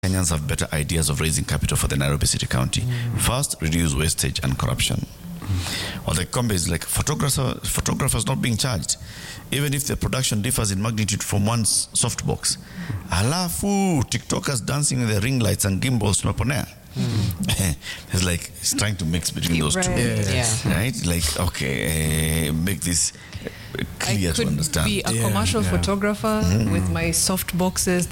Kenyans have better ideas of raising capital for the Nairobi City County. First, reduce wastage and corruption. Or the combo is like photographers not being charged, even if the production differs in magnitude from one's softbox. Alafu, TikTokers dancing with the ring lights and gimbals tunaponea. It's like it's trying to mix between those two. Right? Like, okay, make this clear to understand. I could be a commercial photographer with my soft boxes,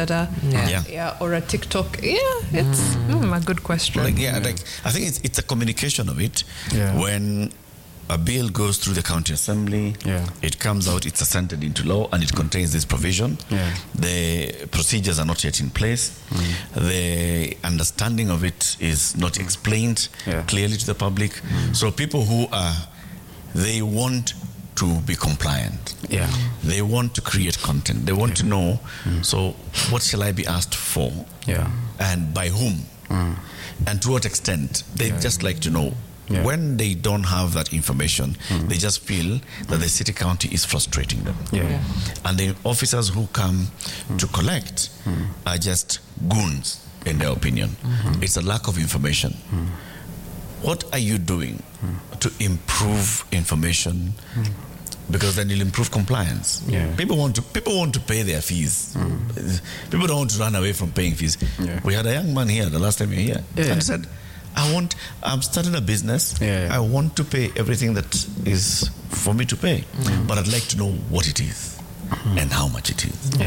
or a TikTok. It's a good question. Like, I think it's a communication of it. When a bill goes through the county assembly, it comes out, it's assented into law, and it contains this provision. The procedures are not yet in place. The understanding of it is not explained clearly to the public. So people they want to be compliant. They want to create content. They want to know, so what shall I be asked for? And by whom? And to what extent? They just like to know. When they don't have that information, they just feel that the city county is frustrating them. And the officers who come to collect are just goons, in their opinion. It's a lack of information. What are you doing to improve information? Because then you'll improve compliance. People want to pay their fees. People don't want to run away from paying fees. We had a young man here the last time you were here, and he said, I'm starting a business. I want to pay everything that is for me to pay, but I'd like to know what it is and how much it is.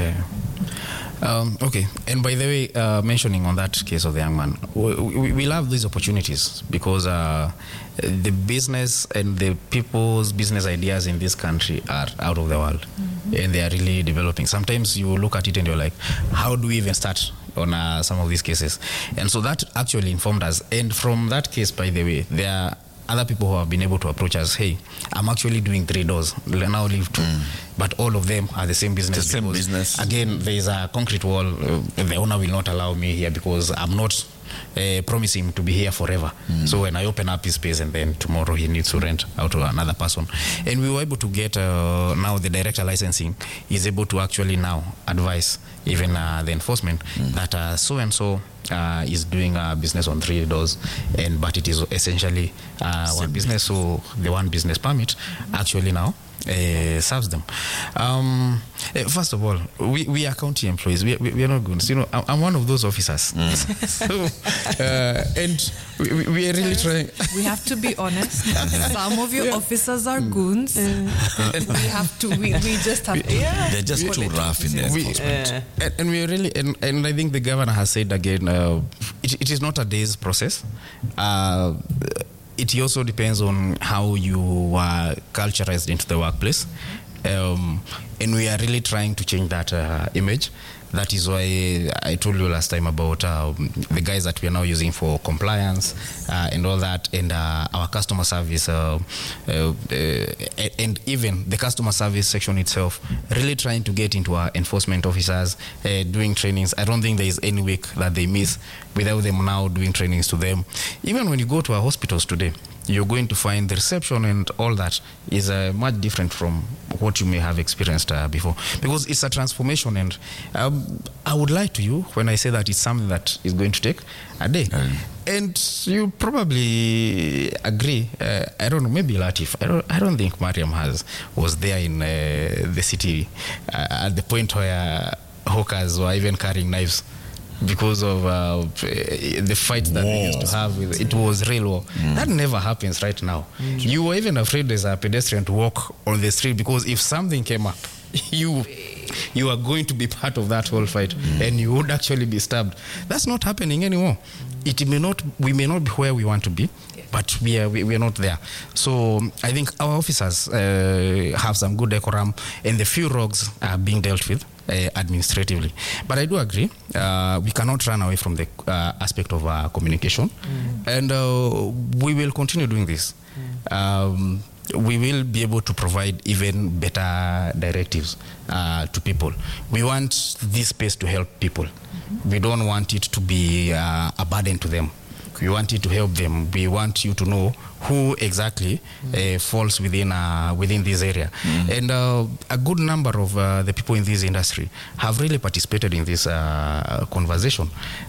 Okay, and by the way, mentioning on that case of the young man, we love these opportunities because the business and the people's business ideas in this country are out of the world, and they are really developing. Sometimes you look at it and you're like, how do we even start on some of these cases? And so that actually informed us. And from that case, by the way, there are other people who have been able to approach us. Hey, I'm actually doing 3 doors. Now leave 2. But all of them are the same business. The same business. Again, there is a concrete wall. The owner will not allow me here because I'm not promising to be here forever. So when I open up his space and then tomorrow he needs to rent out to another person. And we were able to get now the director licensing is able to actually now advise even the enforcement that so-and-so is doing a business on 3 doors, but it is essentially one business. So the one business permit actually now serves them. First of all, we are county employees. We are not goons. You know, I'm one of those officers. So, and we are really trying. We have to be honest. Some of your officers are goons. And we just have to. They're just too rough in their enforcement. And we are really, and I think the governor has said again, it is not a day's process. It also depends on how you are culturalized into the workplace. And we are really trying to change that image. That is why I told you last time about the guys that we are now using for compliance and all that, and our customer service, and even the customer service section itself, really trying to get into our enforcement officers, doing trainings. I don't think there is any week that they miss without them now doing trainings to them. Even when you go to our hospitals today, you're going to find the reception and all that is much different from what you may have experienced before, because it's a transformation. And I would lie to you when I say that it's something that is going to take a day. And you probably agree. I don't know, maybe Latif. I don't think Mariam was there in the city at the point where hawkers were even carrying knives because of the fight that they used to have with it. Was real war. That never happens right now. You were even afraid as a pedestrian to walk on the street because if something came up, you are going to be part of that whole fight, and you would actually be stabbed. That's not happening anymore. We may not be where we want to be, but we are not there. So I think our officers have some good decorum, and the few rogues are being dealt with administratively. But I do agree, we cannot run away from the aspect of communication, and we will continue doing this. We will be able to provide even better directives to people. We want this space to help people. We don't want it to be a burden to them. like we want you to help them. We want you to know who exactly falls within this area. And a good number of the people in this industry have really participated in this conversation.